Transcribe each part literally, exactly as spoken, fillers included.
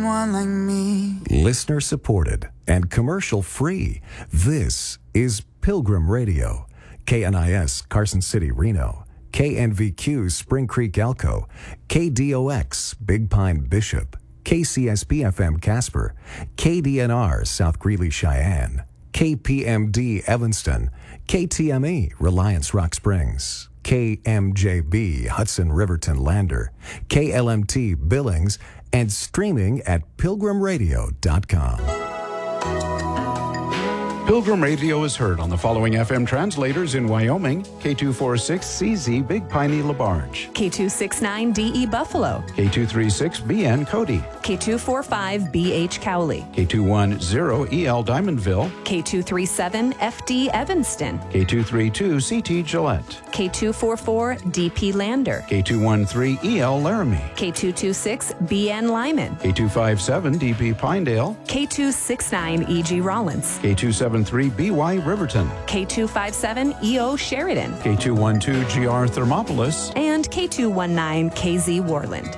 someone like me. Listener supported and commercial free. This is Pilgrim Radio. K N I S Carson City, Reno. K N V Q Spring Creek, Elko. K D O X Big Pine, Bishop. K C S P F M Casper. K D N R South Greeley, Cheyenne. K P M D Evanston. K T M E Reliance Rock Springs. K M J B Hudson Riverton Lander. K L M T Billings. And streaming at pilgrim radio dot com. Pilgrim Radio is heard on the following F M translators in Wyoming: K two forty-six C Z Big Piney LaBarge, K two sixty-nine D E Buffalo, K two thirty-six B N Cody, K two forty-five B H Cowley, K two ten E L Diamondville, K two thirty-seven F D Evanston, K two thirty-two C T Gillette, K two forty-four D P Lander, K two thirteen E L Laramie, K two twenty-six B N Lyman, K two fifty-seven D P Pinedale, K two sixty-nine E G Rollins, K two seventy-three B Y Riverton, K two fifty-seven E O Sheridan, K two twelve G R Thermopolis, and K two nineteen K Z Worland.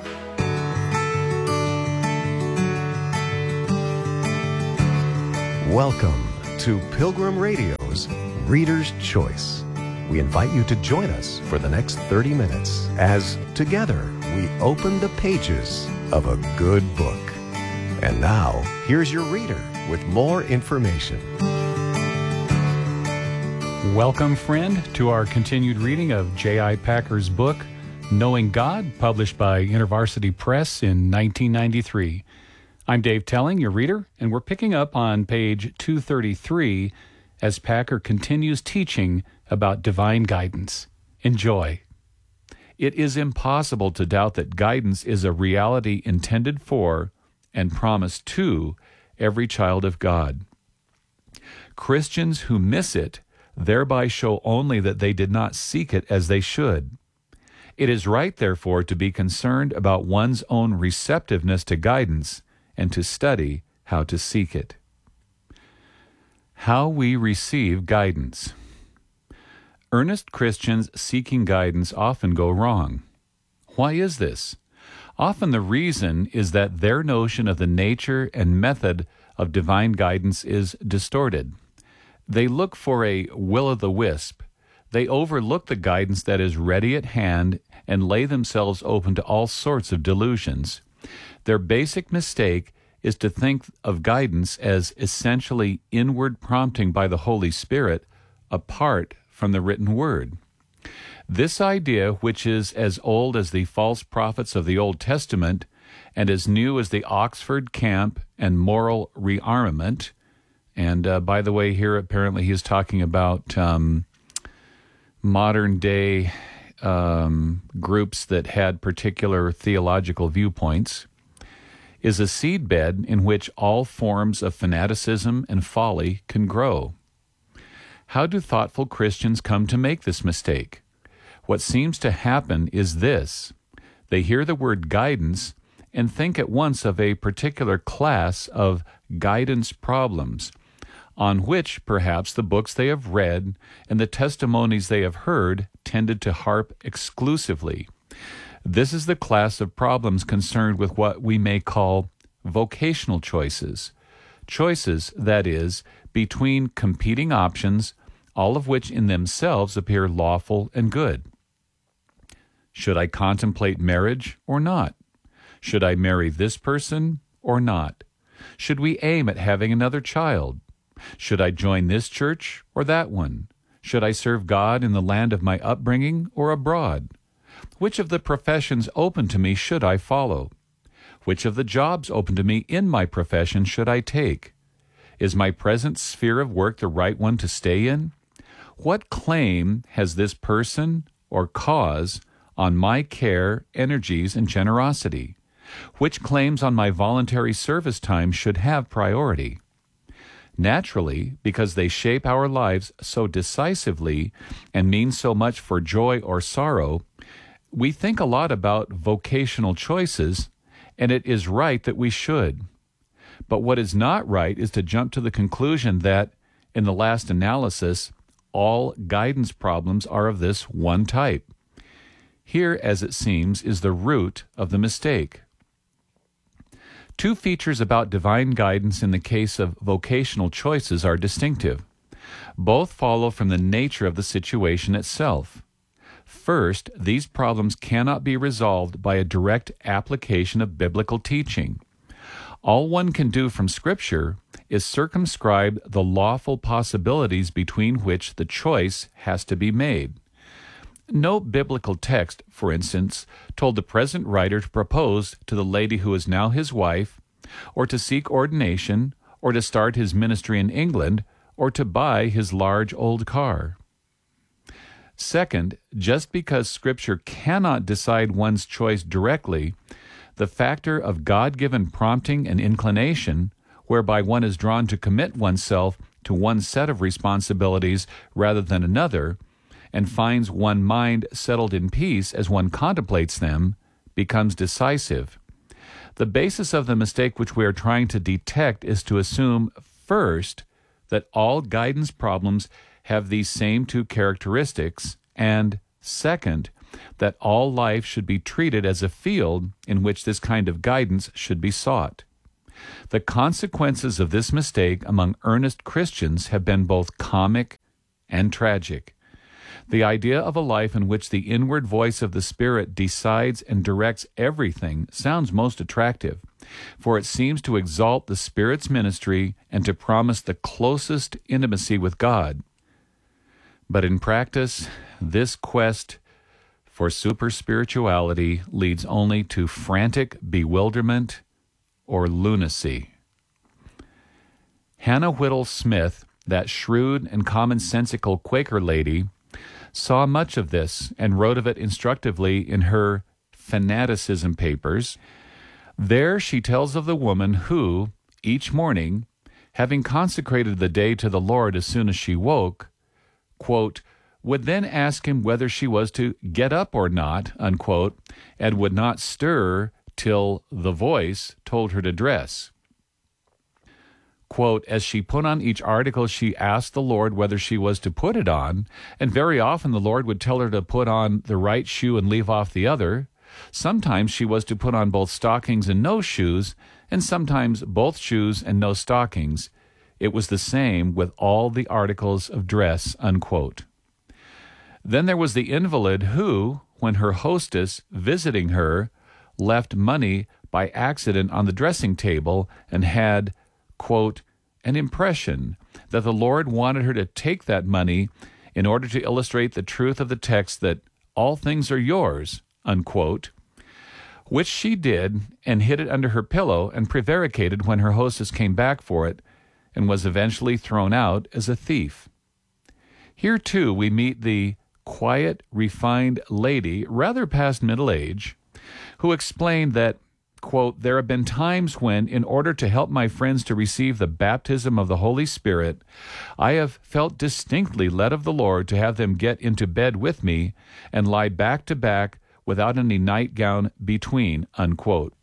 Welcome to Pilgrim Radio's Reader's Choice. We invite you to join us for the next thirty minutes as together we open the pages of a good book. And now, here's your reader with more information. Welcome, friend, to our continued reading of J I Packer's book, Knowing God, published by InterVarsity Press in nineteen ninety-three. I'm Dave Telling, your reader, and we're picking up on page two thirty-three as Packer continues teaching about divine guidance. Enjoy. It is impossible to doubt that guidance is a reality intended for and promised to every child of God. Christians who miss it thereby show only that they did not seek it as they should. It is right, therefore, to be concerned about one's own receptiveness to guidance and to study how to seek it. How we receive guidance. Earnest Christians seeking guidance often go wrong. Why is this? Often the reason is that their notion of the nature and method of divine guidance is distorted. They look for a will-o'-the-wisp. They overlook the guidance that is ready at hand and lay themselves open to all sorts of delusions. Their basic mistake is to think of guidance as essentially inward prompting by the Holy Spirit apart from the written word. This idea, which is as old as the false prophets of the Old Testament and as new as the Oxford camp and moral rearmament, and uh, by the way, here apparently he's talking about um, modern-day um, groups that had particular theological viewpoints, is a seedbed in which all forms of fanaticism and folly can grow. How do thoughtful Christians come to make this mistake? What seems to happen is this. They hear the word guidance and think at once of a particular class of guidance problems, on which perhaps the books they have read and the testimonies they have heard tended to harp exclusively. This is the class of problems concerned with what we may call vocational choices. Choices, that is, between competing options, all of which in themselves appear lawful and good. Should I contemplate marriage or not? Should I marry this person or not? Should we aim at having another child? Should I join this church or that one? Should I serve God in the land of my upbringing or abroad? Which of the professions open to me should I follow? Which of the jobs open to me in my profession should I take? Is my present sphere of work the right one to stay in? What claim has this person or cause on my care, energies, and generosity? Which claims on my voluntary service time should have priority? Naturally, because they shape our lives so decisively and mean so much for joy or sorrow, we think a lot about vocational choices, and it is right that we should. But what is not right is to jump to the conclusion that, in the last analysis, all guidance problems are of this one type. Here, as it seems, is the root of the mistake. Two features about divine guidance in the case of vocational choices are distinctive. Both follow from the nature of the situation itself. First, these problems cannot be resolved by a direct application of biblical teaching. All one can do from Scripture is circumscribe the lawful possibilities between which the choice has to be made. No biblical text, for instance, told the present writer to propose to the lady who is now his wife, or to seek ordination, or to start his ministry in England, or to buy his large old car. Second, just because Scripture cannot decide one's choice directly, the factor of God-given prompting and inclination, whereby one is drawn to commit oneself to one set of responsibilities rather than another, and finds one mind settled in peace as one contemplates them, becomes decisive. The basis of the mistake which we are trying to detect is to assume, first, that all guidance problems have these same two characteristics, and, second, that all life should be treated as a field in which this kind of guidance should be sought. The consequences of this mistake among earnest Christians have been both comic and tragic. The idea of a life in which the inward voice of the Spirit decides and directs everything sounds most attractive, for it seems to exalt the Spirit's ministry and to promise the closest intimacy with God. But in practice, this quest for super-spirituality leads only to frantic bewilderment or lunacy. Hannah Whittle Smith, that shrewd and commonsensical Quaker lady, saw much of this and wrote of it instructively in her Fanaticism papers. There she tells of the woman who, each morning, having consecrated the day to the Lord as soon as she woke, quote, would then ask him whether she was to get up or not, unquote, and would not stir till the voice told her to dress. Quote, as she put on each article, she asked the Lord whether she was to put it on, and very often the Lord would tell her to put on the right shoe and leave off the other. Sometimes she was to put on both stockings and no shoes, and sometimes both shoes and no stockings. It was the same with all the articles of dress, unquote. Then there was the invalid who, when her hostess, visiting her, left money by accident on the dressing table and had, quote, an impression that the Lord wanted her to take that money in order to illustrate the truth of the text that all things are yours, unquote, which she did and hid it under her pillow and prevaricated when her hostess came back for it and was eventually thrown out as a thief. Here, too, we meet the quiet, refined lady, rather past middle age, who explained that, quote, there have been times when, in order to help my friends to receive the baptism of the Holy Spirit, I have felt distinctly led of the Lord to have them get into bed with me and lie back to back without any nightgown between, unquote.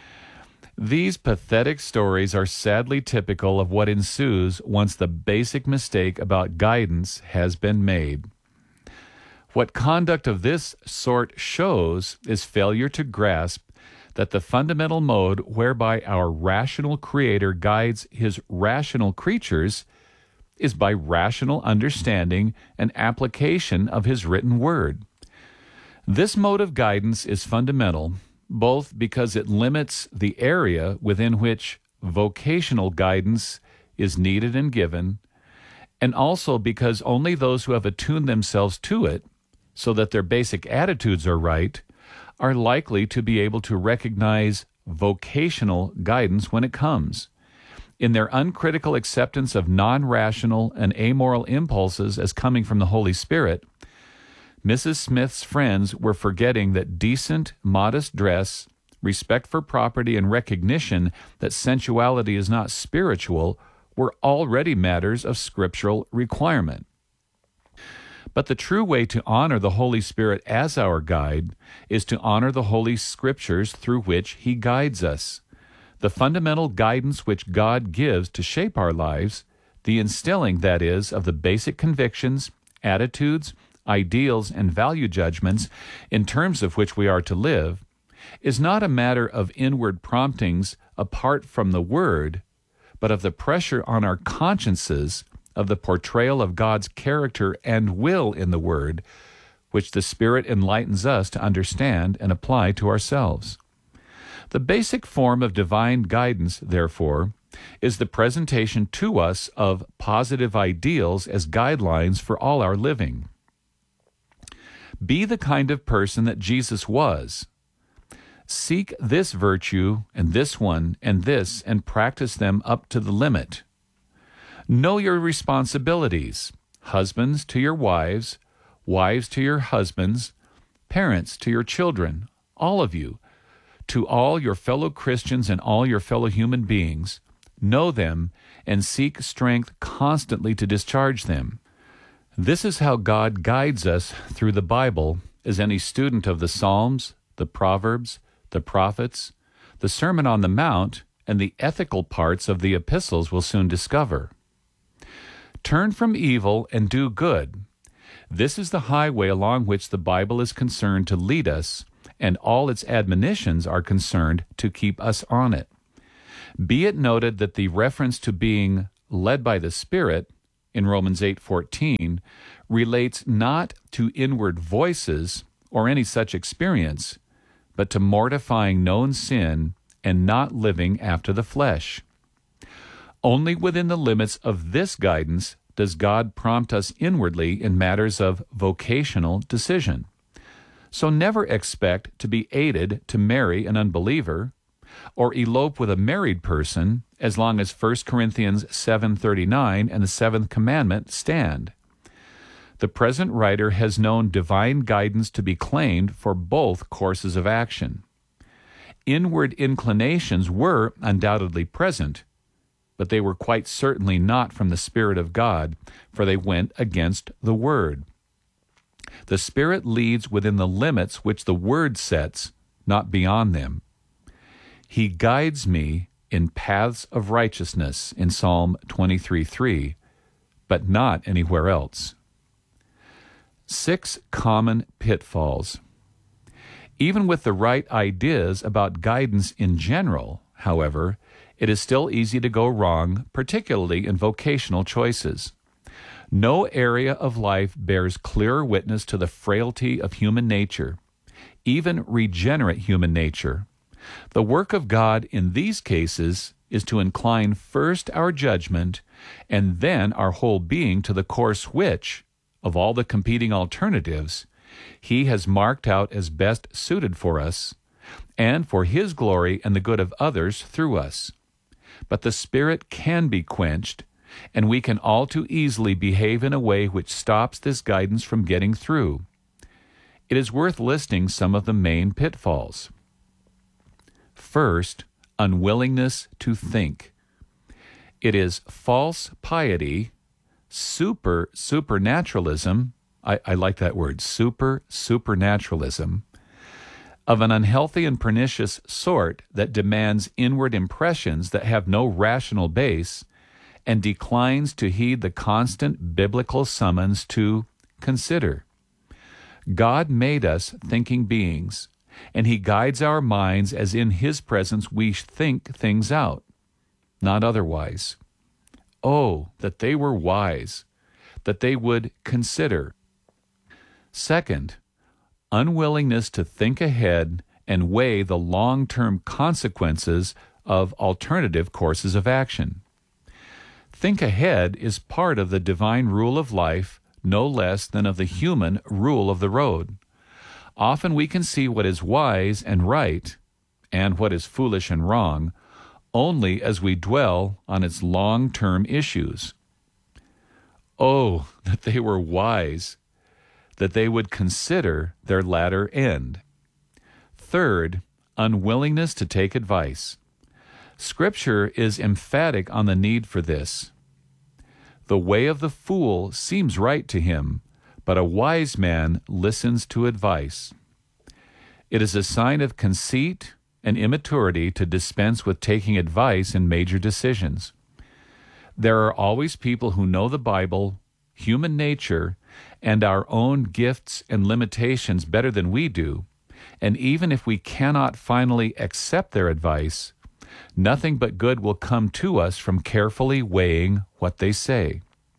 These pathetic stories are sadly typical of what ensues once the basic mistake about guidance has been made. What conduct of this sort shows is failure to grasp that the fundamental mode whereby our rational Creator guides his rational creatures is by rational understanding and application of his written word. This mode of guidance is fundamental, both because it limits the area within which vocational guidance is needed and given, and also because only those who have attuned themselves to it, so that their basic attitudes are right, are likely to be able to recognize vocational guidance when it comes. In their uncritical acceptance of non-rational and amoral impulses as coming from the Holy Spirit, Missus Smith's friends were forgetting that decent, modest dress, respect for property, and recognition that sensuality is not spiritual were already matters of scriptural requirement. But the true way to honor the Holy Spirit as our guide is to honor the Holy Scriptures through which He guides us. The fundamental guidance which God gives to shape our lives, the instilling, that is, of the basic convictions, attitudes, ideals, and value judgments in terms of which we are to live, is not a matter of inward promptings apart from the Word, but of the pressure on our consciences of the portrayal of God's character and will in the Word, which the Spirit enlightens us to understand and apply to ourselves. The basic form of divine guidance, therefore, is the presentation to us of positive ideals as guidelines for all our living. Be the kind of person that Jesus was. Seek this virtue and this one and this and practice them up to the limit. Know your responsibilities, husbands to your wives, wives to your husbands, parents to your children, all of you, to all your fellow Christians and all your fellow human beings. Know them and seek strength constantly to discharge them. This is how God guides us through the Bible, as any student of the Psalms, the Proverbs, the Prophets, the Sermon on the Mount, and the ethical parts of the epistles will soon discover. Turn from evil and do good. This is the highway along which the Bible is concerned to lead us, and all its admonitions are concerned to keep us on it. Be it noted that the reference to being led by the Spirit in Romans eight fourteen relates not to inward voices or any such experience, but to mortifying known sin and not living after the flesh. Only within the limits of this guidance does God prompt us inwardly in matters of vocational decision. So never expect to be aided to marry an unbeliever or elope with a married person as long as First Corinthians seven thirty-nine and the seventh commandment stand. The present writer has known divine guidance to be claimed for both courses of action. Inward inclinations were undoubtedly present, but they were quite certainly not from the Spirit of God, for they went against the Word. The Spirit leads within the limits which the Word sets, not beyond them. He guides me in paths of righteousness in Psalm twenty-three three, but not anywhere else. Six common pitfalls. Even with the right ideas about guidance in general, however, it is still easy to go wrong, particularly in vocational choices. No area of life bears clearer witness to the frailty of human nature, even regenerate human nature. The work of God in these cases is to incline first our judgment and then our whole being to the course which, of all the competing alternatives, He has marked out as best suited for us and for His glory and the good of others through us. But the Spirit can be quenched, and we can all too easily behave in a way which stops this guidance from getting through. It is worth listing some of the main pitfalls. First, unwillingness to think. It is false piety, super supernaturalism, I, I like that word, super supernaturalism, of an unhealthy and pernicious sort that demands inward impressions that have no rational base and declines to heed the constant biblical summons to consider. God made us thinking beings, and He guides our minds as in His presence we think things out, not otherwise. Oh, that they were wise, that they would consider. Second, unwillingness to think ahead and weigh the long-term consequences of alternative courses of action. Think ahead is part of the divine rule of life, no less than of the human rule of the road. Often we can see what is wise and right, and what is foolish and wrong, only as we dwell on its long-term issues. Oh, that they were wise, that they would consider their latter end. Third, unwillingness to take advice. Scripture is emphatic on the need for this. The way of the fool seems right to him, but a wise man listens to advice. It is a sign of conceit and immaturity to dispense with taking advice in major decisions. There are always people who know the Bible, human nature, and our own gifts and limitations better than we do, And even if we cannot finally accept their advice, nothing but good will come to us from carefully weighing what they say.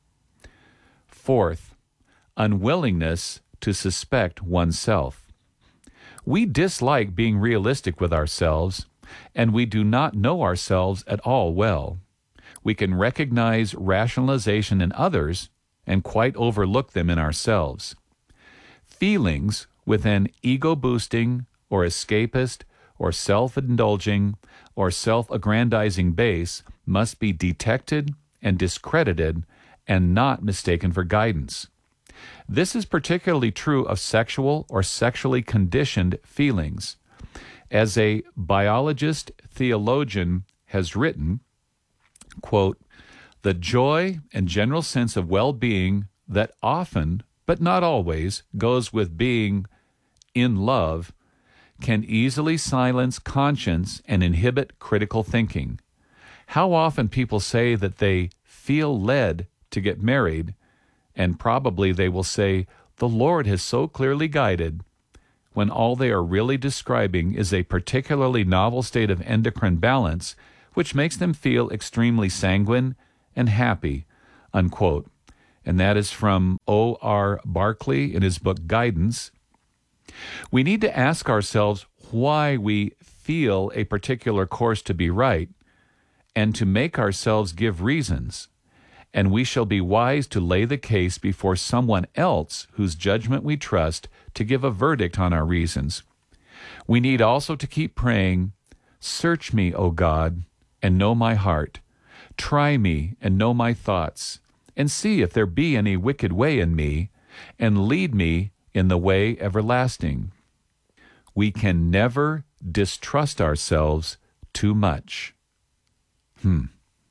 Fourth, unwillingness to suspect oneself. We dislike being realistic with ourselves, and we do not know ourselves at all well. We can recognize rationalization in others and quite overlook them in ourselves. Feelings with an ego-boosting or escapist or self-indulging or self-aggrandizing base must be detected and discredited and not mistaken for guidance. This is particularly true of sexual or sexually conditioned feelings. As a biologist theologian has written, quote, "The joy and general sense of well-being that often, but not always, goes with being in love can easily silence conscience and inhibit critical thinking. How often people say that they feel led to get married, and probably they will say, 'The Lord has so clearly guided,' when all they are really describing is a particularly novel state of endocrine balance which makes them feel extremely sanguine and happy," unquote. And that is from O R Barkley in his book Guidance. We need to ask ourselves why we feel a particular course to be right, and to make ourselves give reasons, and we shall be wise to lay the case before someone else whose judgment we trust to give a verdict on our reasons. We need also to keep praying, "Search me, O God, and know my heart. Try me and know my thoughts, and see if there be any wicked way in me, and lead me in the way everlasting." We can never distrust ourselves too much. Hmm.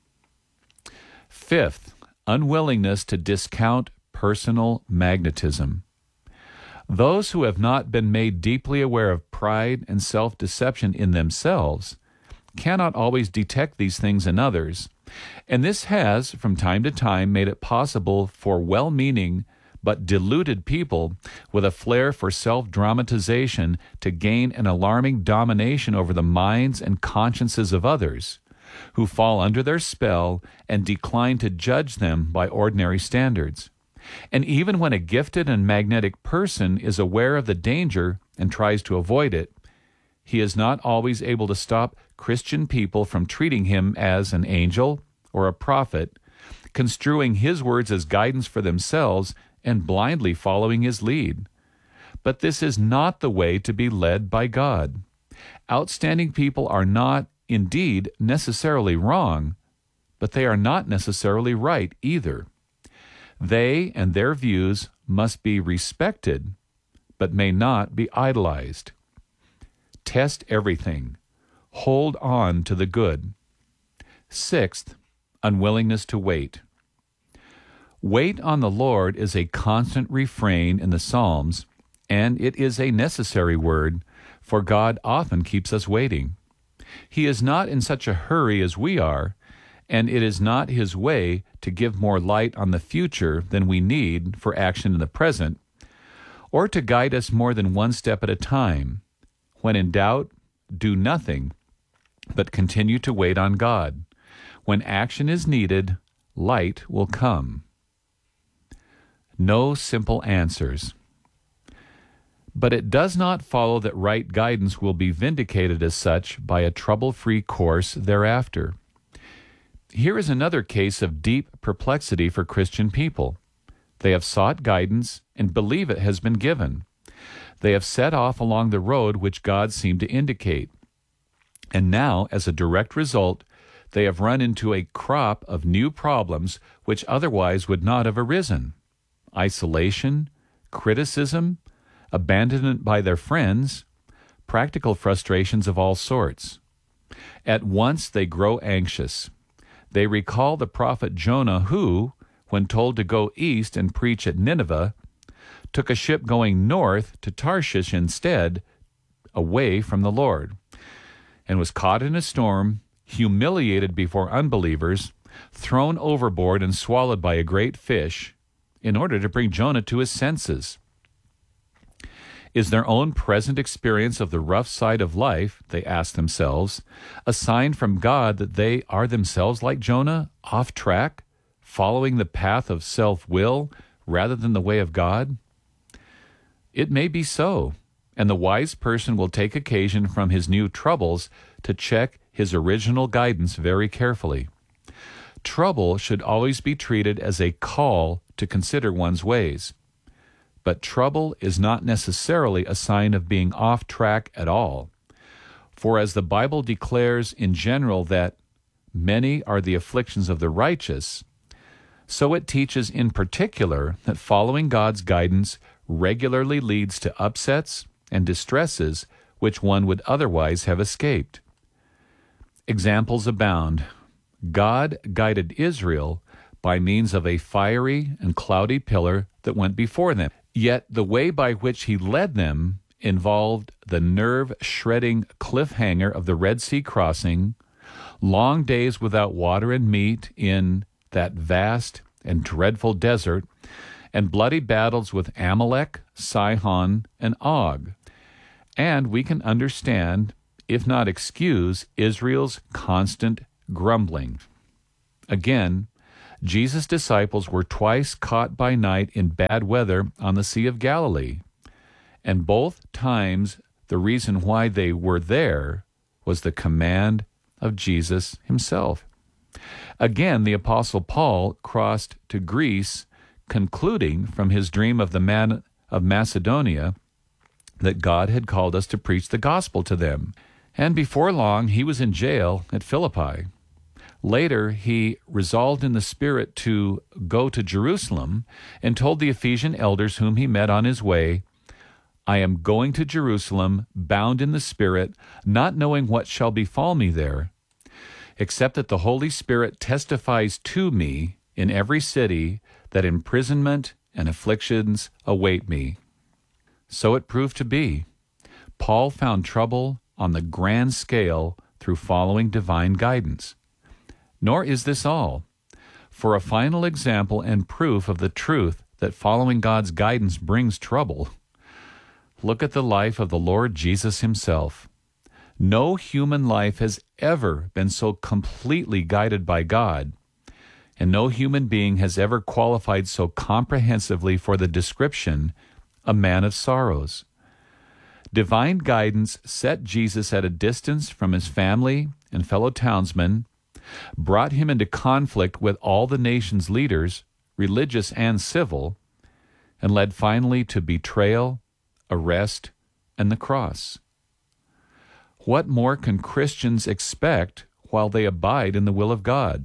Fifth, unwillingness to discount personal magnetism. Those who have not been made deeply aware of pride and self-deception in themselves cannot always detect these things in others, and this has, from time to time, made it possible for well-meaning but deluded people with a flair for self-dramatization to gain an alarming domination over the minds and consciences of others, who fall under their spell and decline to judge them by ordinary standards. And even when a gifted and magnetic person is aware of the danger and tries to avoid it, he is not always able to stop Christian people from treating him as an angel or a prophet, construing his words as guidance for themselves and blindly following his lead. But this is not the way to be led by God. Outstanding people are not, indeed, necessarily wrong, but they are not necessarily right either. They and their views must be respected, but may not be idolized. Test everything. Hold on to the good. Sixth, unwillingness to wait. Wait on the Lord is a constant refrain in the Psalms, and it is a necessary word, for God often keeps us waiting. He is not in such a hurry as we are, and it is not His way to give more light on the future than we need for action in the present, or to guide us more than one step at a time. When in doubt, do nothing, but continue to wait on God. When action is needed, light will come. No simple answers. But it does not follow that right guidance will be vindicated as such by a trouble-free course thereafter. Here is another case of deep perplexity for Christian people. They have sought guidance and believe it has been given. They have set off along the road which God seemed to indicate. And now, as a direct result, they have run into a crop of new problems which otherwise would not have arisen. Isolation, criticism, abandonment by their friends, practical frustrations of all sorts. At once they grow anxious. They recall the prophet Jonah who, when told to go east and preach at Nineveh, took a ship going north to Tarshish instead, away from the Lord, and was caught in a storm, humiliated before unbelievers, thrown overboard and swallowed by a great fish, in order to bring Jonah to his senses. Is their own present experience of the rough side of life, they ask themselves, a sign from God that they are themselves like Jonah, off track, following the path of self-will rather than the way of God? It may be so, and the wise person will take occasion from his new troubles to check his original guidance very carefully. Trouble should always be treated as a call to consider one's ways. But trouble is not necessarily a sign of being off track at all. For as the Bible declares in general that many are the afflictions of the righteous, so it teaches in particular that following God's guidance regularly leads to upsets and distresses which one would otherwise have escaped. Examples abound. God guided Israel by means of a fiery and cloudy pillar that went before them. Yet the way by which he led them involved the nerve-shredding cliffhanger of the Red Sea crossing, long days without water and meat in that vast and dreadful desert, and bloody battles with Amalek, Sihon, and Og. And we can understand, if not excuse, Israel's constant grumbling. Again, Jesus' disciples were twice caught by night in bad weather on the Sea of Galilee, and both times the reason why they were there was the command of Jesus himself. Again, the Apostle Paul crossed to Greece, concluding from his dream of the man of Macedonia that God had called us to preach the gospel to them. And before long, he was in jail at Philippi. Later, he resolved in the Spirit to go to Jerusalem and told the Ephesian elders whom he met on his way, I am going to Jerusalem, bound in the Spirit, not knowing what shall befall me there, except that the Holy Spirit testifies to me in every city that imprisonment and afflictions await me. So it proved to be. Paul found trouble on the grand scale through following divine guidance. Nor is this all. For a final example and proof of the truth that following God's guidance brings trouble, look at the life of the Lord Jesus himself. No human life has ever been so completely guided by God, and no human being has ever qualified so comprehensively for the description, a man of sorrows. Divine guidance set Jesus at a distance from his family and fellow townsmen, brought him into conflict with all the nation's leaders, religious and civil, and led finally to betrayal, arrest, and the cross. What more can Christians expect while they abide in the will of God?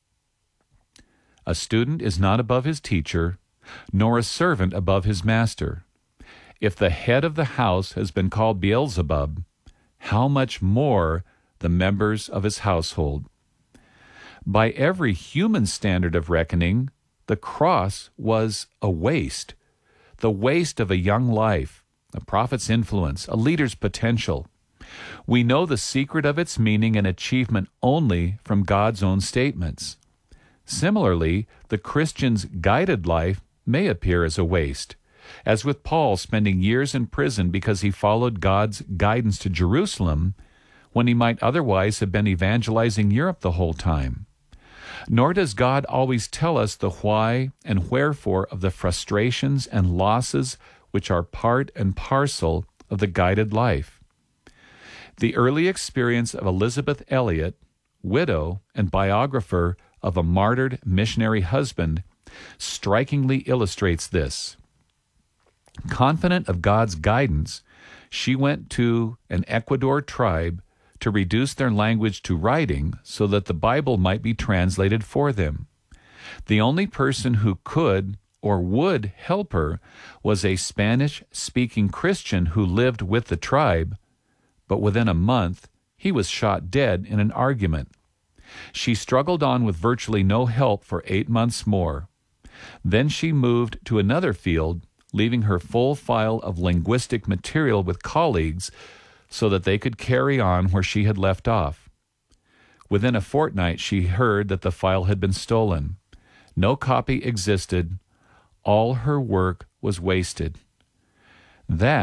A student is not above his teacher, nor a servant above his master. If the head of the house has been called Beelzebub, how much more the members of his household? By every human standard of reckoning, the cross was a waste, the waste of a young life, a prophet's influence, a leader's potential. We know the secret of its meaning and achievement only from God's own statements. Similarly, the Christian's guided life may appear as a waste, as with Paul spending years in prison because he followed God's guidance to Jerusalem when he might otherwise have been evangelizing Europe the whole time. Nor does God always tell us the why and wherefore of the frustrations and losses which are part and parcel of the guided life. The early experience of Elisabeth Elliot, widow and biographer of a martyred missionary husband, strikingly illustrates this. Confident of God's guidance, she went to an Ecuador tribe to reduce their language to writing so that the Bible might be translated for them. The only person who could or would help her was a Spanish-speaking Christian who lived with the tribe, but within a month he was shot dead in an argument. She struggled on with virtually no help for eight months more. Then she moved to another field, leaving her full file of linguistic material with colleagues so that they could carry on where she had left off. Within a fortnight, she heard that the file had been stolen. No copy existed. All her work was wasted. That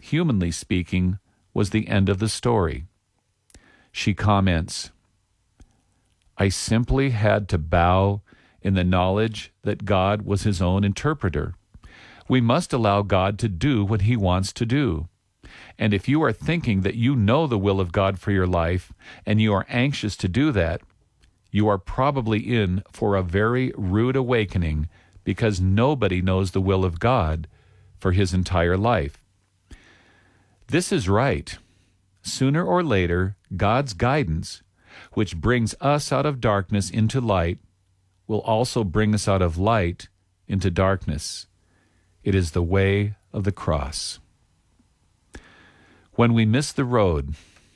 humanly speaking, was the end of the story. She comments, I simply had to bow in the knowledge that God was his own interpreter. We must allow God to do what he wants to do. And if you are thinking that you know the will of God for your life and you are anxious to do that, you are probably in for a very rude awakening, because nobody knows the will of God for his entire life. This is right. Sooner or later, God's guidance, which brings us out of darkness into light, will also bring us out of light into darkness. It is the way of the cross. When we miss the road,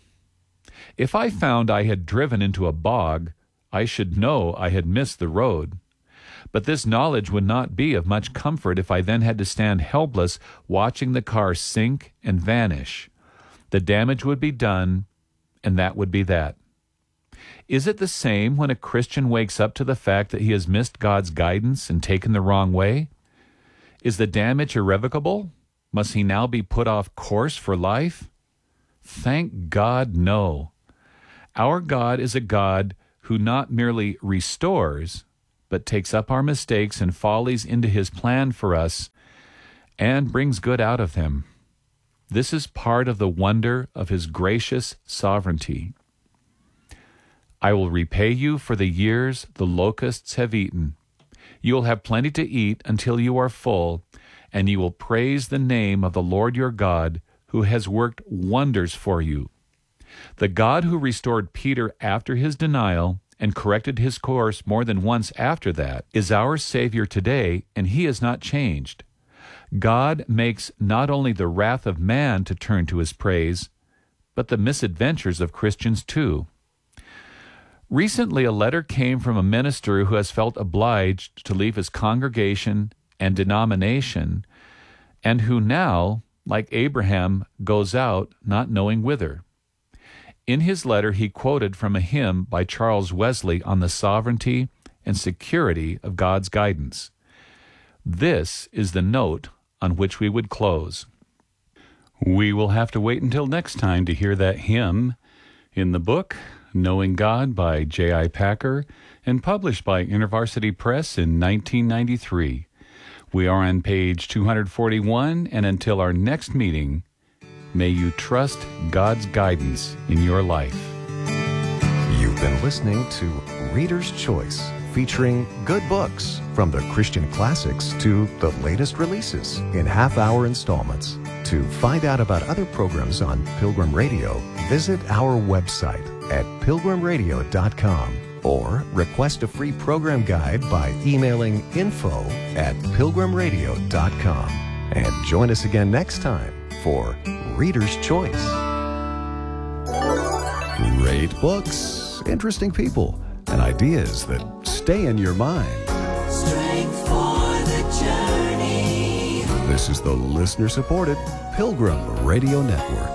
if I found I had driven into a bog, I should know I had missed the road. But this knowledge would not be of much comfort if I then had to stand helpless watching the car sink and vanish. The damage would be done, and that would be that. Is it the same when a Christian wakes up to the fact that he has missed God's guidance and taken the wrong way? Is the damage irrevocable? Must he now be put off course for life? Thank God, no. Our God is a God who not merely restores, but takes up our mistakes and follies into his plan for us and brings good out of them. This is part of the wonder of his gracious sovereignty. I will repay you for the years the locusts have eaten. You will have plenty to eat until you are full, and you will praise the name of the Lord your God, who has worked wonders for you. The God who restored Peter after his denial and corrected his course more than once after that is our Savior today, and he has not changed. God makes not only the wrath of man to turn to his praise, but the misadventures of Christians too. Recently, a letter came from a minister who has felt obliged to leave his congregation and denomination, and who now, like Abraham, goes out not knowing whither. In his letter, he quoted from a hymn by Charles Wesley on the sovereignty and security of God's guidance. This is the note on which we would close. We will have to wait until next time to hear that hymn in the book Knowing God by J I Packer and published by InterVarsity Press in nineteen ninety-three. We are on page two hundred forty-one, and until our next meeting, may you trust God's guidance in your life. You've been listening to Reader's Choice, featuring good books from the Christian classics to the latest releases in half-hour installments. To find out about other programs on Pilgrim Radio, visit our website at pilgrim radio dot com or request a free program guide by emailing info at pilgrim radio dot com. And join us again next time for Reader's Choice. Great books, interesting people, and ideas that stay in your mind. Strength for the journey. This is the listener-supported Pilgrim Radio Network.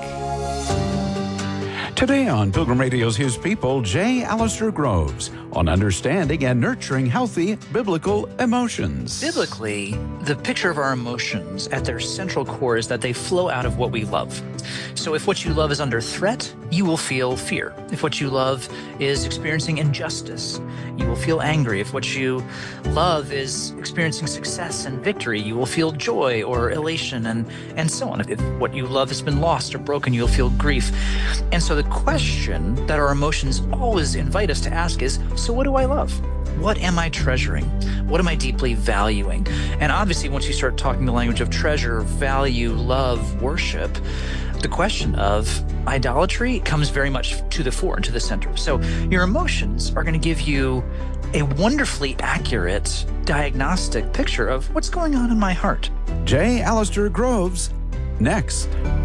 Today on Pilgrim Radio's His People, J. Alistair Groves on understanding and nurturing healthy biblical emotions. Biblically, the picture of our emotions at their central core is that they flow out of what we love. So if what you love is under threat, you will feel fear. If what you love is experiencing injustice, you will feel angry. If what you love is experiencing success and victory, you will feel joy or elation, and, and so on. If what you love has been lost or broken, you'll feel grief. And so the question that our emotions always invite us to ask is, so what do I love? What am I treasuring? What am I deeply valuing? And obviously, once you start talking the language of treasure, value, love, worship, the question of idolatry comes very much to the fore and to the center. So your emotions are going to give you a wonderfully accurate diagnostic picture of what's going on in my heart. J. Alistair Groves, next.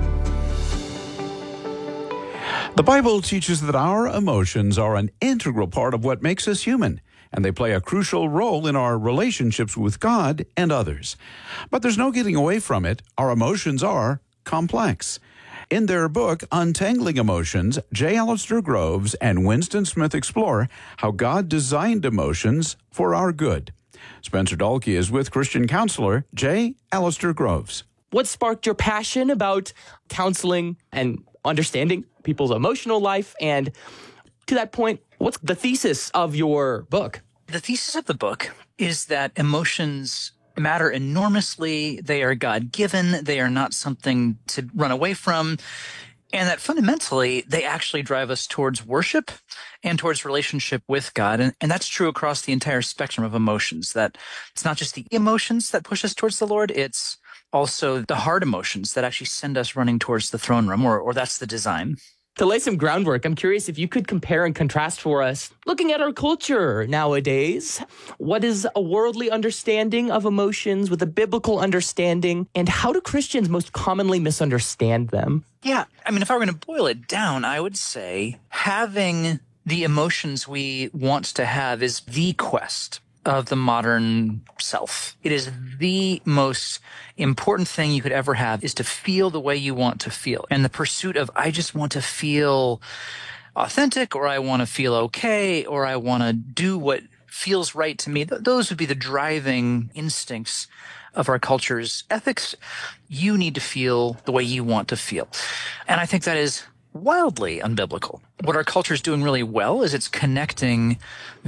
The Bible teaches that our emotions are an integral part of what makes us human, and they play a crucial role in our relationships with God and others. But there's no getting away from it. Our emotions are complex. In their book, Untangling Emotions, J. Alistair Groves and Winston Smith explore how God designed emotions for our good. Spencer Dalkey is with Christian counselor J. Alistair Groves. What sparked your passion about counseling and understanding people's emotional life? And to that point, what's the thesis of your book? The thesis of the book is that emotions matter enormously. They are God-given. They are not something to run away from. And that fundamentally, they actually drive us towards worship and towards relationship with God. And, and that's true across the entire spectrum of emotions, that it's not just the emotions that push us towards the Lord, it's also the hard emotions that actually send us running towards the throne room, or, or that's the design. To lay some groundwork, I'm curious if you could compare and contrast for us, looking at our culture nowadays, what is a worldly understanding of emotions with a biblical understanding, and how do Christians most commonly misunderstand them? Yeah, I mean, if I were going to boil it down, I would say having the emotions we want to have is the quest of the modern self. It is the most important thing you could ever have, is to feel the way you want to feel. And the pursuit of, I just want to feel authentic, or I want to feel okay, or I want to do what feels right to me. Th- those would be the driving instincts of our culture's ethics. You need to feel the way you want to feel. And I think that is wildly unbiblical. What our culture is doing really well is it's connecting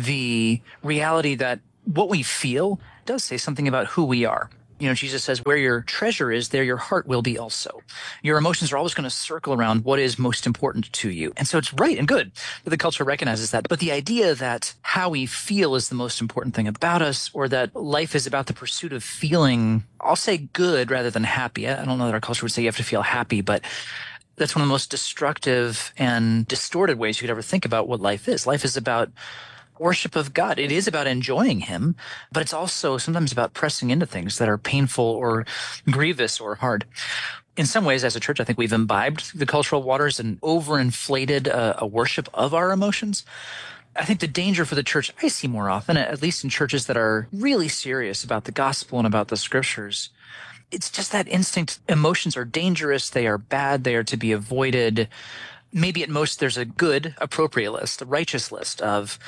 the reality that what we feel does say something about who we are. You know, Jesus says, where your treasure is, there your heart will be also. Your emotions are always going to circle around what is most important to you. And so it's right and good that the culture recognizes that. But the idea that how we feel is the most important thing about us, or that life is about the pursuit of feeling, I'll say good rather than happy. I don't know that our culture would say you have to feel happy, but that's one of the most destructive and distorted ways you could ever think about what life is. Life is about worship of God. It is about enjoying Him, but it's also sometimes about pressing into things that are painful or grievous or hard. In some ways, as a church, I think we've imbibed the cultural waters and overinflated a, a worship of our emotions. I think the danger for the church I see more often, at least in churches that are really serious about the gospel and about the scriptures, it's just that instinct. Emotions are dangerous. They are bad. They are to be avoided. Maybe at most there's a good, appropriate list, a righteous list of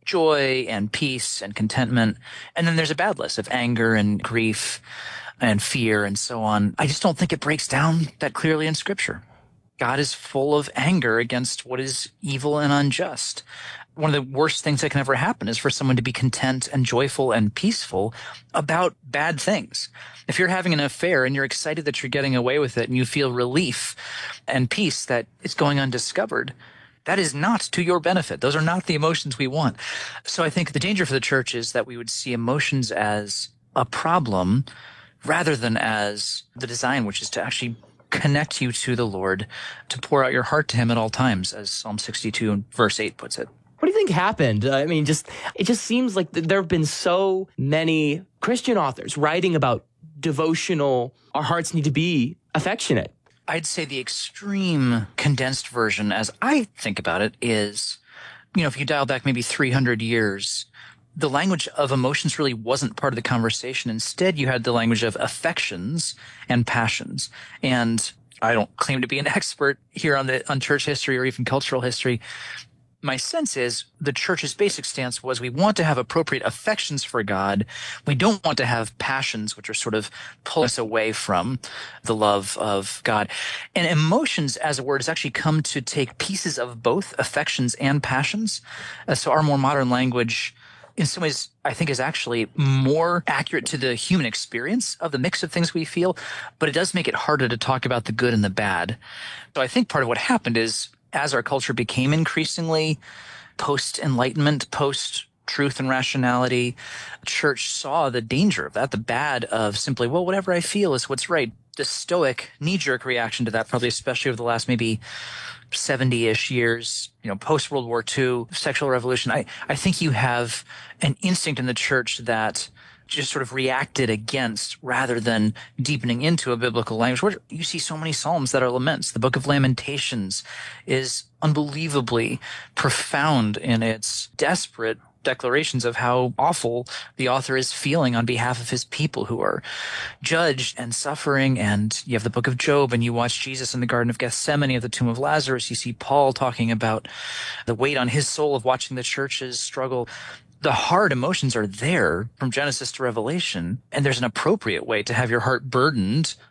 joy and peace and contentment. And then there's a bad list of anger and grief and fear and so on. I just don't think it breaks down that clearly in Scripture. God is full of anger against what is evil and unjust. One of the worst things that can ever happen is for someone to be content and joyful and peaceful about bad things. If you're having an affair and you're excited that you're getting away with it and you feel relief and peace that it's going undiscovered, that is not to your benefit. Those are not the emotions we want. So I think the danger for the church is that we would see emotions as a problem rather than as the design, which is to actually connect you to the Lord, to pour out your heart to Him at all times, as Psalm sixty-two verse eight puts it. What do you think happened? Uh, I mean, just it just seems like th- there have been so many Christian authors writing about devotional, our hearts need to be affectionate. I'd say the extreme condensed version, as I think about it, is, you know, if you dial back maybe three hundred years, the language of emotions really wasn't part of the conversation. Instead, you had the language of affections and passions. And I don't claim to be an expert here on the on church history or even cultural history. My sense is the church's basic stance was we want to have appropriate affections for God. We don't want to have passions, which are sort of pull us away from the love of God. And emotions as a word has actually come to take pieces of both affections and passions. Uh, so our more modern language, in some ways, I think is actually more accurate to the human experience of the mix of things we feel, but it does make it harder to talk about the good and the bad. So I think part of what happened is, as our culture became increasingly post-enlightenment, post-truth and rationality, church saw the danger of that, the bad of simply, well, whatever I feel is what's right. The stoic knee-jerk reaction to that, probably especially over the last maybe seventy-ish years, you know, post-World War Two, sexual revolution. I, I think you have an instinct in the church that just sort of reacted against rather than deepening into a biblical language. Where you see so many Psalms that are laments. The book of Lamentations is unbelievably profound in its desperate declarations of how awful the author is feeling on behalf of his people who are judged and suffering. And you have the book of Job, and you watch Jesus in the Garden of Gethsemane at the tomb of Lazarus. You see Paul talking about the weight on his soul of watching the churches struggle. The hard emotions are there from Genesis to Revelation, and there's an appropriate way to have your heart burdened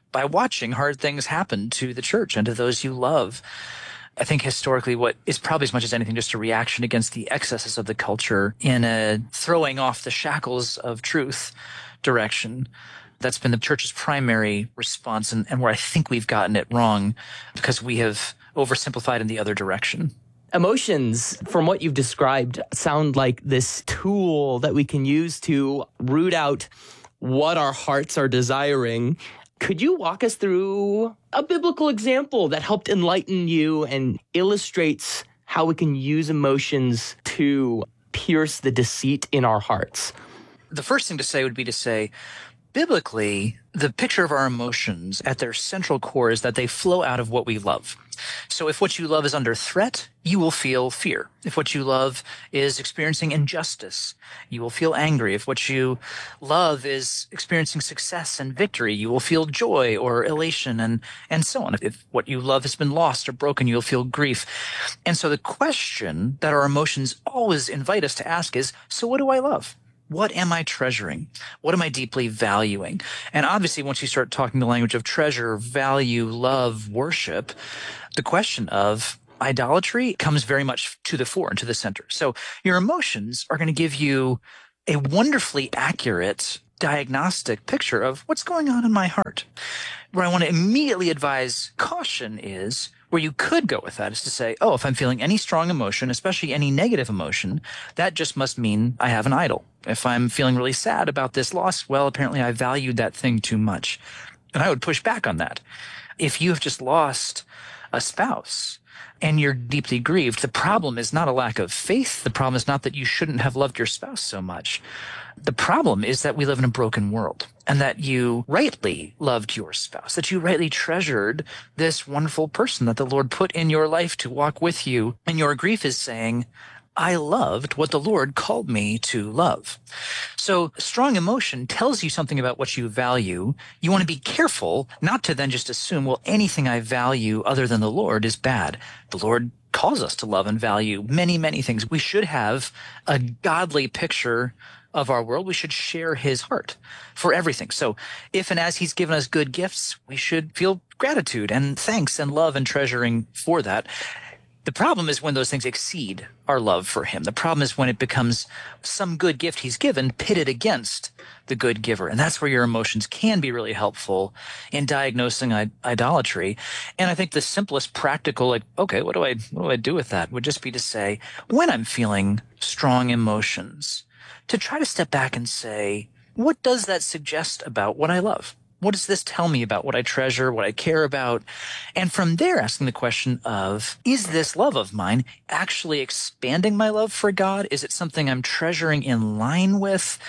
by watching hard things happen to the church and to those you love. I think historically what is probably as much as anything just a reaction against the excesses of the culture in a throwing off the shackles of truth direction. That's been the church's primary response, and, and where I think we've gotten it wrong because we have oversimplified in the other direction. Emotions, from what you've described, sound like this tool that we can use to root out what our hearts are desiring. Could you walk us through a biblical example that helped enlighten you and illustrates how we can use emotions to pierce the deceit in our hearts? The first thing to say would be to say, biblically, the picture of our emotions at their central core is that they flow out of what we love. So if what you love is under threat, you will feel fear. If what you love is experiencing injustice, you will feel angry. If what you love is experiencing success and victory, you will feel joy or elation and, and so on. If what you love has been lost or broken, you'll feel grief. And so the question that our emotions always invite us to ask is, so what do I love? What am I treasuring? What am I deeply valuing? And obviously, once you start talking the language of treasure, value, love, worship, the question of idolatry comes very much to the fore and to the center. So your emotions are going to give you a wonderfully accurate diagnostic picture of what's going on in my heart. Where I want to immediately advise caution is, where you could go with that is to say, oh, if I'm feeling any strong emotion, especially any negative emotion, that just must mean I have an idol. If I'm feeling really sad about this loss, well, apparently I valued that thing too much. And I would push back on that. If you have just lost a spouse and you're deeply grieved, the problem is not a lack of faith. The problem is not that you shouldn't have loved your spouse so much. The problem is that we live in a broken world and that you rightly loved your spouse, that you rightly treasured this wonderful person that the Lord put in your life to walk with you. And your grief is saying, I loved what the Lord called me to love. So strong emotion tells you something about what you value. You want to be careful not to then just assume, well, anything I value other than the Lord is bad. The Lord calls us to love and value many, many things. We should have a godly picture of our world. We should share his heart for everything. So if and as he's given us good gifts, we should feel gratitude and thanks and love and treasuring for that. The problem is when those things exceed our love for him. The problem is when it becomes some good gift he's given pitted against the good giver. And that's where your emotions can be really helpful in diagnosing I- idolatry. And I think the simplest practical, like, okay, what do I, what do I do with that would just be to say, when I'm feeling strong emotions, to try to step back and say, what does that suggest about what I love? What does this tell me about what I treasure, what I care about? And from there, asking the question of, is this love of mine actually expanding my love for God? Is it something I'm treasuring in line with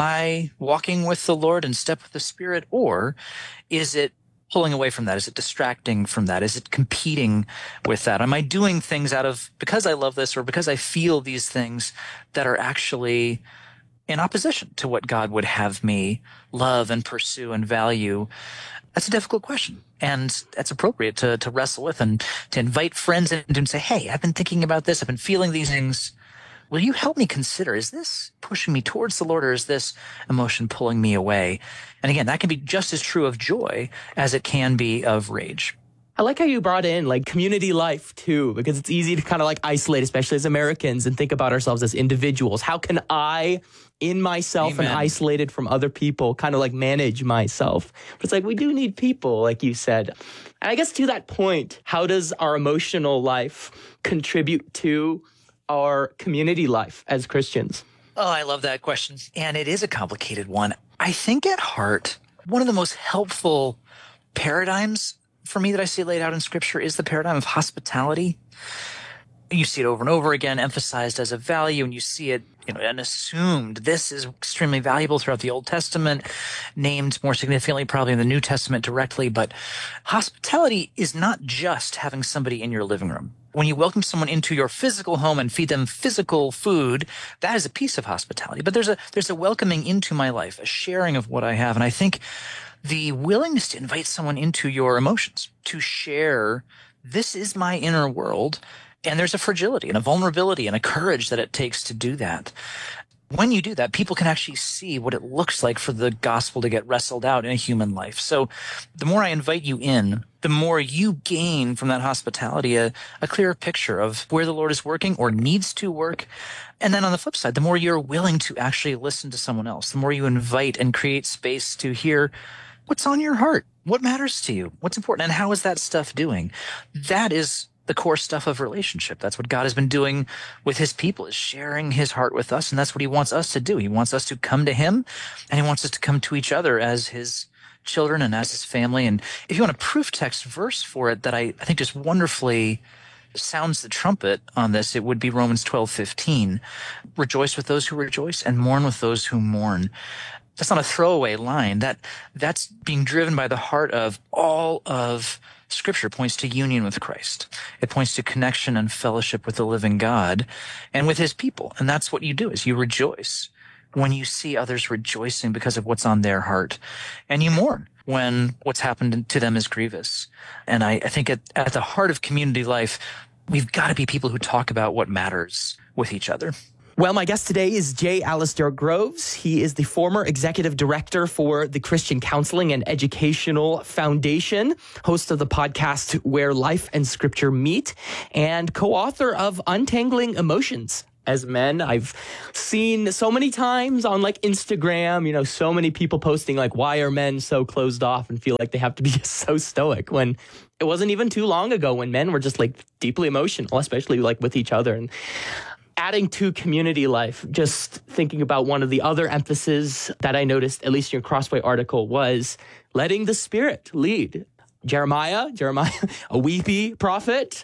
my walking with the Lord and step with the Spirit? Or is it pulling away from that? Is it distracting from that? Is it competing with that? Am I doing things out of, because I love this or because I feel these things that are actually in opposition to what God would have me love and pursue and value? That's a difficult question. And that's appropriate to, to wrestle with and to invite friends in and say, hey, I've been thinking about this. I've been feeling these things. Will you help me consider, is this pushing me towards the Lord or is this emotion pulling me away? And again, that can be just as true of joy as it can be of rage. I like how you brought in like community life too, because it's easy to kind of like isolate, especially as Americans, and think about ourselves as individuals. How can I, in myself Amen. and isolated from other people, kind of like manage myself? But it's like, we do need people, like you said. And I guess to that point, how does our emotional life contribute to our community life as Christians? Oh, I love that question. And it is a complicated one. I think at heart, one of the most helpful paradigms for me that I see laid out in Scripture is the paradigm of hospitality. You see it over and over again, emphasized as a value, and you see it, you know, and assumed. This is extremely valuable throughout the Old Testament, named more significantly probably in the New Testament directly. But hospitality is not just having somebody in your living room. When you welcome someone into your physical home and feed them physical food, that is a piece of hospitality. But there's a there's a welcoming into my life, a sharing of what I have. And I think the willingness to invite someone into your emotions, to share, this is my inner world, and there's a fragility and a vulnerability and a courage that it takes to do that. When you do that, people can actually see what it looks like for the gospel to get wrestled out in a human life. So the more I invite you in, the more you gain from that hospitality a, a clearer picture of where the Lord is working or needs to work. And then on the flip side, the more you're willing to actually listen to someone else, the more you invite and create space to hear what's on your heart, what matters to you, what's important, and how is that stuff doing? That is the core stuff of relationship. That's what God has been doing with his people, is sharing his heart with us. And that's what he wants us to do. He wants us to come to him, and he wants us to come to each other as his children and as his family. And if you want a proof text verse for it that I, I think just wonderfully sounds the trumpet on this, it would be Romans twelve fifteen. Rejoice with those who rejoice and mourn with those who mourn. That's not a throwaway line. That that's being driven by the heart of all of Scripture. Points to union with Christ. It points to connection and fellowship with the living God and with his people. And that's what you do, is you rejoice when you see others rejoicing because of what's on their heart. And you mourn when what's happened to them is grievous. And I, I think at, at the heart of community life, we've got to be people who talk about what matters with each other. Well, my guest today is J. Alistair Groves. He is the former executive director for the Christian Counseling and Educational Foundation, host of the podcast Where Life and Scripture Meet, and co-author of Untangling Emotions as Men. I've seen so many times on like Instagram, you know, so many people posting like, why are men so closed off and feel like they have to be so stoic, when it wasn't even too long ago when men were just like deeply emotional, especially like with each other. And adding to community life, just thinking about one of the other emphases that I noticed, at least in your Crossway article, was letting the Spirit lead. Jeremiah, Jeremiah, a weepy prophet,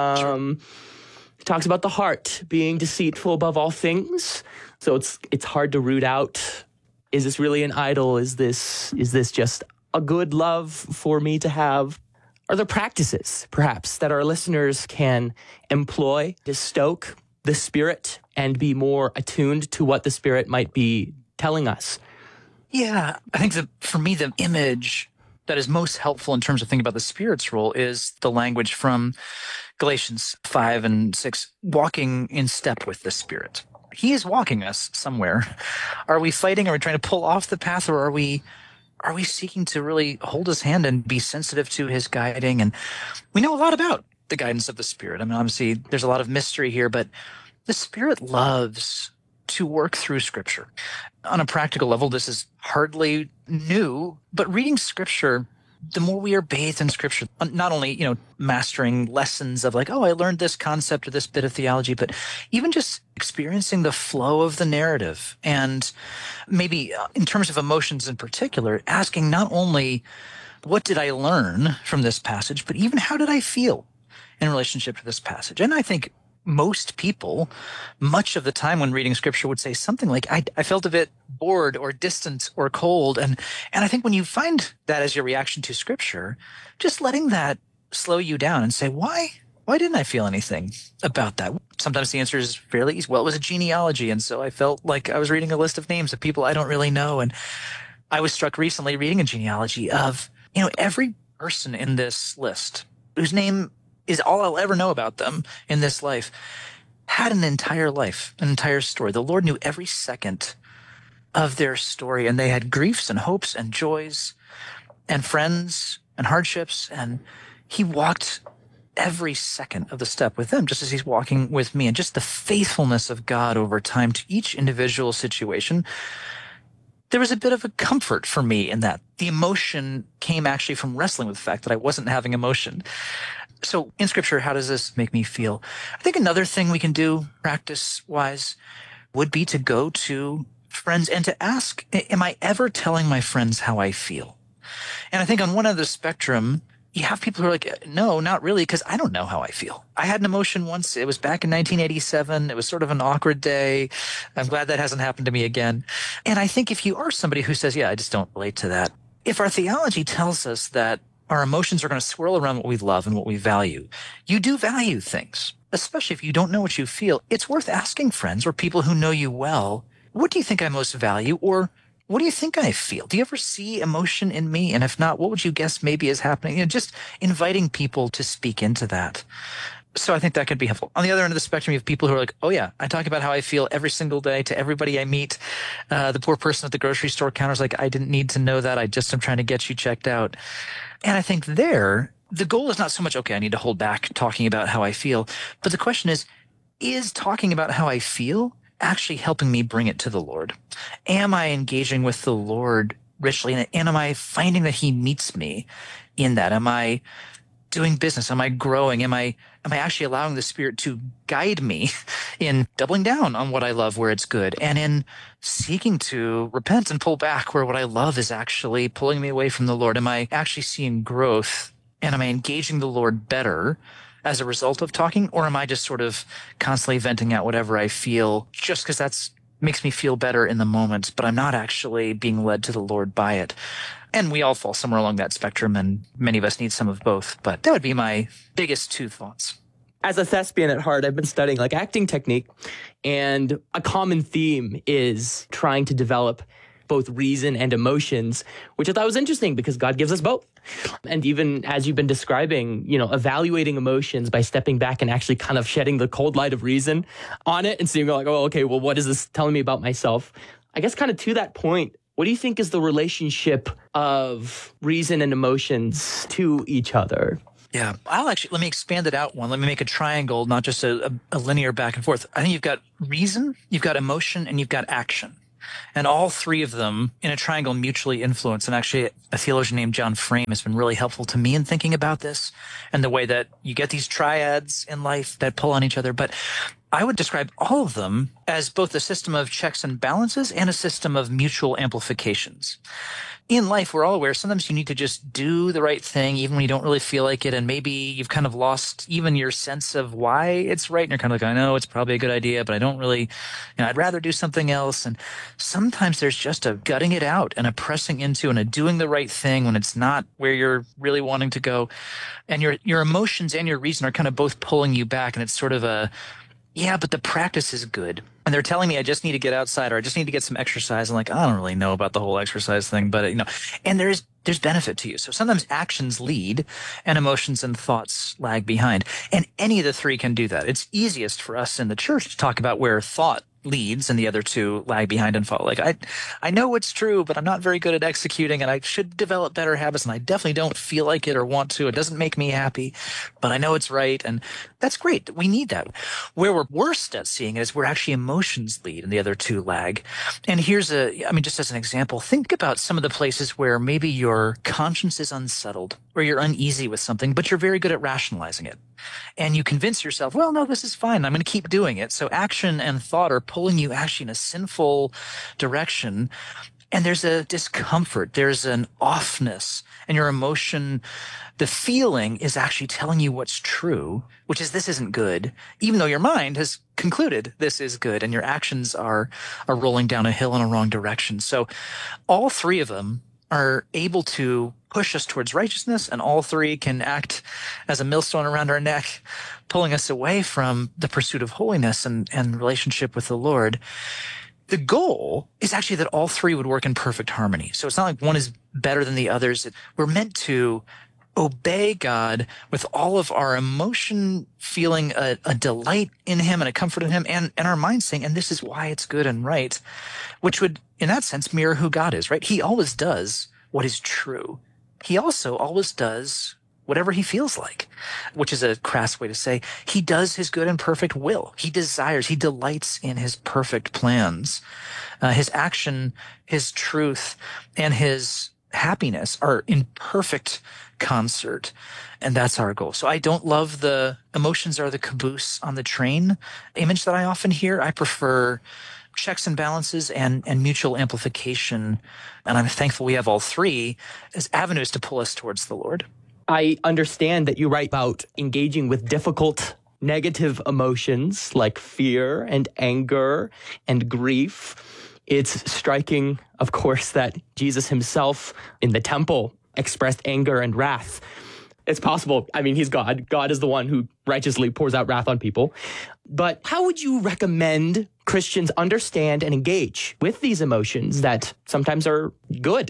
um, talks about the heart being deceitful above all things. So it's it's hard to root out, is this really an idol? Is this is this just a good love for me to have? Are there practices, perhaps, that our listeners can employ to stoke the Spirit and be more attuned to what the Spirit might be telling us? Yeah, I think that for me, the image that is most helpful in terms of thinking about the Spirit's role is the language from Galatians five and six, walking in step with the Spirit. He is walking us somewhere. Are we fighting? Are we trying to pull off the path? Or are we are we seeking to really hold his hand and be sensitive to his guiding? And we know a lot about the guidance of the Spirit. I mean, obviously, there's a lot of mystery here, but the Spirit loves to work through Scripture. On a practical level, this is hardly new, but reading Scripture, the more we are bathed in Scripture, not only, you know, mastering lessons of like, oh, I learned this concept or this bit of theology, but even just experiencing the flow of the narrative. And maybe in terms of emotions in particular, asking not only what did I learn from this passage, but even how did I feel in relationship to this passage? And I think most people, much of the time when reading Scripture, would say something like, I, I felt a bit bored or distant or cold. And, and I think when you find that as your reaction to Scripture, just letting that slow you down and say, why, why didn't I feel anything about that? Sometimes the answer is fairly easy. Well, it was a genealogy. And so I felt like I was reading a list of names of people I don't really know. And I was struck recently reading a genealogy of, you know, every person in this list whose name is all I'll ever know about them in this life, had an entire life, an entire story. The Lord knew every second of their story, and they had griefs and hopes and joys and friends and hardships, and he walked every second of the step with them, just as he's walking with me. And just the faithfulness of God over time to each individual situation, there was a bit of a comfort for me in that. The emotion came actually from wrestling with the fact that I wasn't having emotion. So in Scripture, how does this make me feel? I think another thing we can do practice-wise would be to go to friends and to ask, am I ever telling my friends how I feel? And I think on one end of the spectrum, you have people who are like, no, not really, because I don't know how I feel. I had an emotion once. It was back in nineteen eighty-seven. It was sort of an awkward day. I'm glad that hasn't happened to me again. And I think if you are somebody who says, yeah, I just don't relate to that, if our theology tells us that our emotions are going to swirl around what we love and what we value, you do value things, especially if you don't know what you feel. It's worth asking friends or people who know you well, what do you think I most value? Or what do you think I feel? Do you ever see emotion in me? And if not, what would you guess maybe is happening? You know, just inviting people to speak into that. So I think that could be helpful. On the other end of the spectrum, you have people who are like, oh yeah, I talk about how I feel every single day to everybody I meet. Uh, the poor person at the grocery store counter is like, I didn't need to know that. I just am trying to get you checked out. And I think there, the goal is not so much, okay, I need to hold back talking about how I feel. But the question is, is talking about how I feel actually helping me bring it to the Lord? Am I engaging with the Lord richly? And am I finding that he meets me in that? Am I doing business? Am I growing? Am I am I actually allowing the Spirit to guide me in doubling down on what I love where it's good, and in seeking to repent and pull back where what I love is actually pulling me away from the Lord? Am I actually seeing growth, and am I engaging the Lord better as a result of talking, or am I just sort of constantly venting out whatever I feel just because that's makes me feel better in the moment, but I'm not actually being led to the Lord by it? And we all fall somewhere along that spectrum, and many of us need some of both. But that would be my biggest two thoughts. As a thespian at heart, I've been studying like acting technique, and a common theme is trying to develop both reason and emotions, which I thought was interesting because God gives us both. And even as you've been describing, you know, evaluating emotions by stepping back and actually kind of shedding the cold light of reason on it and seeing like, oh, okay, well, what is this telling me about myself? I guess kind of to that point, what do you think is the relationship of reason and emotions to each other? Yeah, I'll actually, let me expand it out one. Let me make a triangle, not just a, a, a linear back and forth. I think you've got reason, you've got emotion, and you've got action. And all three of them in a triangle mutually influence. And actually, a theologian named John Frame has been really helpful to me in thinking about this and the way that you get these triads in life that pull on each other. But I would describe all of them as both a system of checks and balances and a system of mutual amplifications. In life, we're all aware sometimes you need to just do the right thing even when you don't really feel like it, and maybe you've kind of lost even your sense of why it's right, and you're kind of like, I know it's probably a good idea, but I don't really, you know, I'd rather do something else. And sometimes there's just a gutting it out and a pressing into and a doing the right thing when it's not where you're really wanting to go. And your your emotions and your reason are kind of both pulling you back, and it's sort of a, yeah, but the practice is good. And they're telling me I just need to get outside, or I just need to get some exercise. I'm like, I don't really know about the whole exercise thing, but you know, and there's, there's benefit to you. So sometimes actions lead and emotions and thoughts lag behind. And any of the three can do that. It's easiest for us in the church to talk about where thought leads and the other two lag behind and follow. Like, I, I know it's true, but I'm not very good at executing, and I should develop better habits, and I definitely don't feel like it or want to. It doesn't make me happy, but I know it's right. And that's great. We need that. Where we're worst at seeing it is where actually emotions lead and the other two lag. And here's a, I mean, just as an example, think about some of the places where maybe your conscience is unsettled, or you're uneasy with something, but you're very good at rationalizing it. And you convince yourself, well, no, this is fine. I'm going to keep doing it. So action and thought are pulling you actually in a sinful direction. And there's a discomfort. There's an offness. And your emotion, the feeling is actually telling you what's true, which is this isn't good, even though your mind has concluded this is good, and your actions are, are rolling down a hill in a wrong direction. So all three of them are able to push us towards righteousness, and all three can act as a millstone around our neck, pulling us away from the pursuit of holiness and, and relationship with the Lord. The goal is actually that all three would work in perfect harmony. So it's not like one is better than the others. We're meant to obey God with all of our emotion, feeling a, a delight in him and a comfort in him, and, and our mind saying, and this is why it's good and right, which would, in that sense, mirror who God is, right? He always does what is true. He also always does whatever he feels like, which is a crass way to say he does his good and perfect will. He desires, he delights in his perfect plans. Uh, his action, his truth, and his happiness are in perfect concert. And that's our goal. So I don't love the emotions are the caboose on the train image that I often hear. I prefer checks and balances and, and mutual amplification. And I'm thankful we have all three as avenues to pull us towards the Lord. I understand that you write about engaging with difficult negative emotions like fear and anger and grief. It's striking, of course, that Jesus himself in the temple expressed anger and wrath. It's possible. I mean, he's God. God is the one who righteously pours out wrath on people. But how would you recommend Christians understand and engage with these emotions that sometimes are good?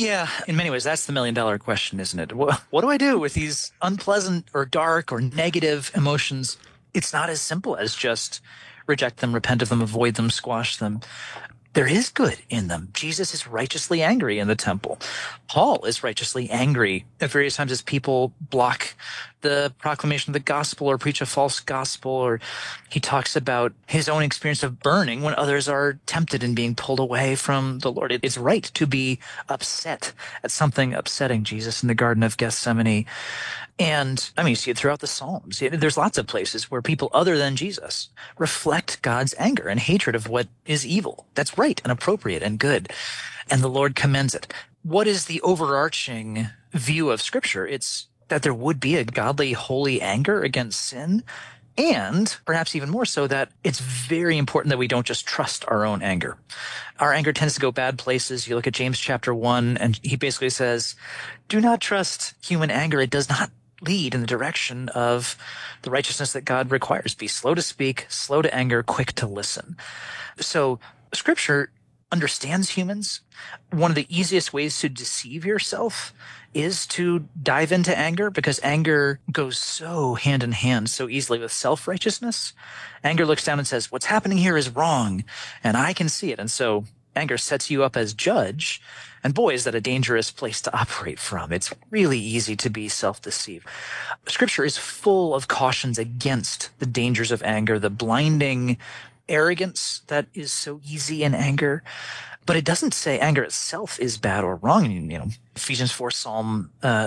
Yeah, in many ways, that's the million dollar question, isn't it? What, what do I do with these unpleasant or dark or negative emotions? It's not as simple as just reject them, repent of them, avoid them, squash them. There is good in them. Jesus is righteously angry in the temple. Paul is righteously angry at various times as people block the proclamation of the gospel or preach a false gospel, or he talks about his own experience of burning when others are tempted and being pulled away from the Lord. It's right to be upset at something upsetting Jesus in the Garden of Gethsemane. And I mean, you see it throughout the Psalms. There's lots of places where people other than Jesus reflect God's anger and hatred of what is evil. That's right and appropriate and good. And the Lord commends it. What is the overarching view of Scripture? It's that there would be a godly, holy anger against sin. And perhaps even more so, that it's very important that we don't just trust our own anger. Our anger tends to go bad places. You look at James chapter one, and he basically says, do not trust human anger. It does not lead in the direction of the righteousness that God requires. Be slow to speak, slow to anger, quick to listen. So Scripture understands humans. One of the easiest ways to deceive yourself is to dive into anger, because anger goes so hand in hand so easily with self-righteousness. Anger looks down and says, what's happening here is wrong, and I can see it. And so anger sets you up as judge. And boy, is that a dangerous place to operate from. It's really easy to be self-deceived. Scripture is full of cautions against the dangers of anger, the blinding arrogance that is so easy in anger. But it doesn't say anger itself is bad or wrong. You know, Ephesians four, Psalm uh,